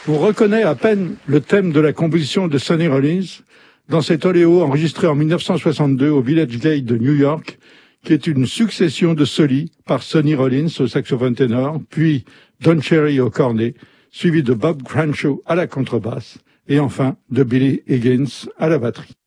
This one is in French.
On reconnaît à peine le thème de la composition de Sonny Rollins dans cet oléo enregistré en 1962 au Village Gate de New York, qui est une succession de solis par Sonny Rollins au saxophone ténor, puis Don Cherry au cornet, suivi de Bob Cranshaw à la contrebasse, et enfin de Billy Higgins à la batterie.